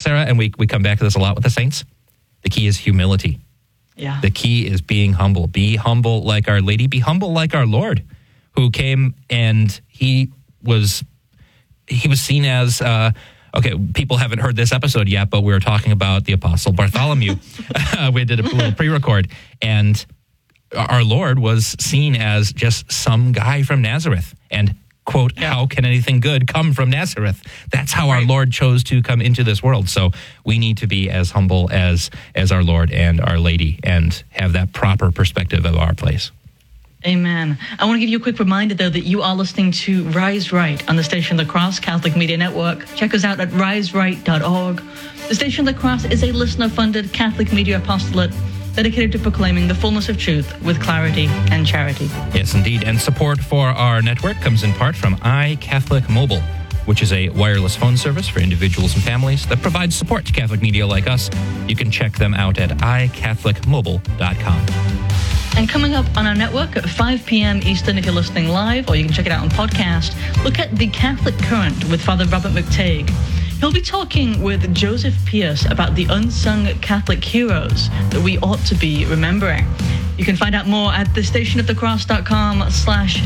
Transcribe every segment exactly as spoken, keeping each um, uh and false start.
Sarah, and we, we come back to this a lot with the saints, the key is humility. Yeah. The key is being humble. Be humble like Our Lady. Be humble like our Lord, who came and he was he was seen as, uh, okay, people haven't heard this episode yet, but we were talking about the Apostle Bartholomew. We did a little pre-record, and our Lord was seen as just some guy from Nazareth. And, quote, yeah. How can anything good come from Nazareth? That's how right. Our Lord chose to come into this world. So we need to be as humble as as our Lord and Our Lady and have that proper perspective of our place. Amen. I want to give you a quick reminder, though, that you are listening to Rise Right on the Station of the Cross Catholic Media Network. Check us out at rise right dot org. The Station of the Cross is a listener-funded Catholic media apostolate dedicated to proclaiming the fullness of truth with clarity and charity. Yes, indeed. And support for our network comes in part from iCatholic Mobile, which is a wireless phone service for individuals and families that provides support to Catholic media like us. You can check them out at i catholic mobile dot com. And coming up on our network at five p.m. Eastern if you're listening live, or you can check it out on podcast, look at The Catholic Current with Father Robert McTague. He'll be talking with Joseph Pierce about the unsung Catholic heroes that we ought to be remembering. You can find out more at thestationofthecross.com slash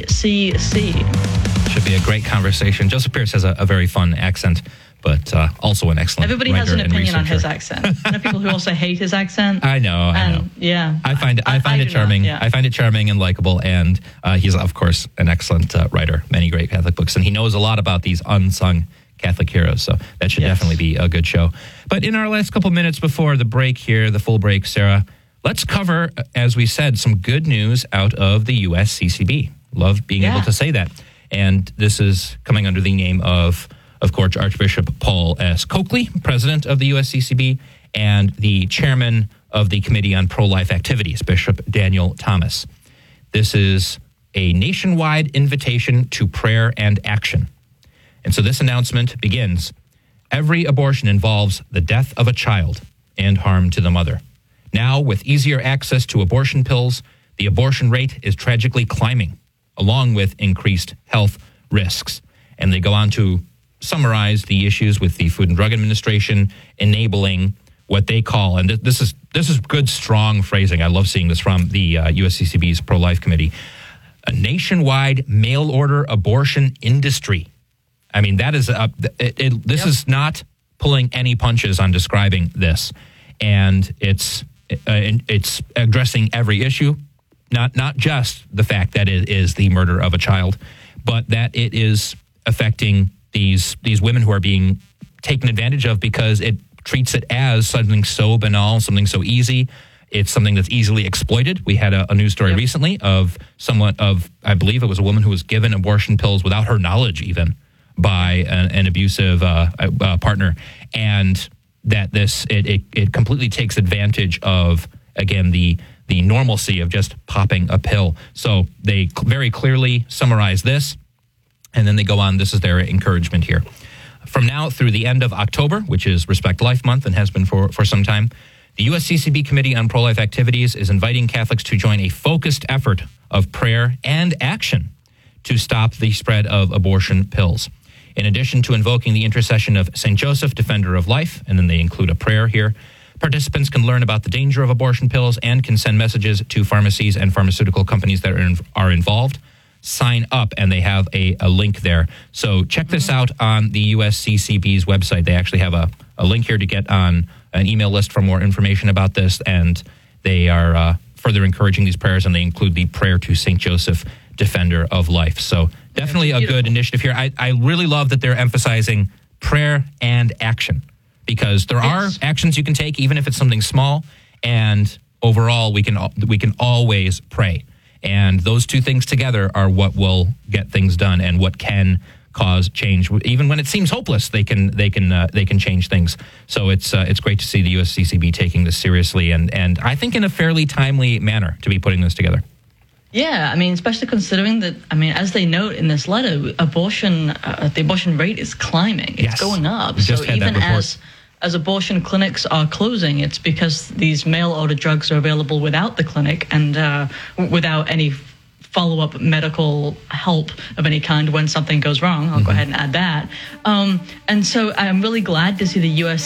TCC. Should be a great conversation. Joseph Pierce has a, a very fun accent, but uh, also an excellent Everybody has an opinion on his accent. I know people who also hate his accent. I know, I and, know. Yeah. I find I find I, it I charming. not, yeah. I find it charming and likable, and uh, he's, of course, an excellent uh, writer, many great Catholic books, and he knows a lot about these unsung Catholic heroes, so that should yes. definitely be a good show. But in our last couple minutes before the break here, the full break, Sarah, let's cover, as we said, some good news out of the U S C C B. Love being yeah. able to say that. And this is coming under the name of, of course, Archbishop Paul S. Coakley, president of the U S C C B, and the chairman of the Committee on Pro-Life Activities, Bishop Daniel Thomas. This is a nationwide invitation to prayer and action. And so this announcement begins, every abortion involves the death of a child and harm to the mother. Now, with easier access to abortion pills, the abortion rate is tragically climbing, along with increased health risks. And they go on to summarize the issues with the Food and Drug Administration enabling what they call, and this is this is good, strong phrasing. I love seeing this from the uh, U S C C B's Pro-Life Committee, a nationwide mail-order abortion industry. I mean, that is a, it, it, this yep. is not pulling any punches on describing this, and it's uh, it's addressing every issue, not not just the fact that it is the murder of a child, but that it is affecting these these women who are being taken advantage of because it treats it as something so banal, something so easy. It's something that's easily exploited. We had a, a news story yep. recently of someone of, I believe it was a woman who was given abortion pills without her knowledge even, by an, an abusive uh, uh, partner, and that this it, it it completely takes advantage of, again, the the normalcy of just popping a pill. So they cl- very clearly summarize this, and then they go on. This is their encouragement here. From now through the end of October, which is Respect Life Month and has been for, for some time, the U S C C B Committee on Pro-Life Activities is inviting Catholics to join a focused effort of prayer and action to stop the spread of abortion pills. In addition to invoking the intercession of Saint Joseph, Defender of Life, and then they include a prayer here, participants can learn about the danger of abortion pills and can send messages to pharmacies and pharmaceutical companies that are, in, are involved. Sign up, and they have a, a link there. So check this out on the U S C C B's website. They actually have a, a link here to get on an email list for more information about this, and they are uh, further encouraging these prayers, and they include the prayer to Saint Joseph, Defender of Life. So definitely a good initiative here. I, I really love that they're emphasizing prayer and action, because there yes. are actions you can take, even if it's something small, and overall we can we can always pray. And those two things together are what will get things done and what can cause change. Even when it seems hopeless, they can they can uh, they can change things. So it's uh, it's great to see the U S C C B taking this seriously, and and I think in a fairly timely manner to be putting this together. Yeah, I mean, especially considering that, I mean, as they note in this letter, abortion, uh, the abortion rate is climbing. It's yes. going up. We just so had even that report. as as abortion clinics are closing, it's because these mail-order drugs are available without the clinic and uh, without any follow-up medical help of any kind when something goes wrong. I'll mm-hmm. go ahead and add that. Um, and so I'm really glad to see the U S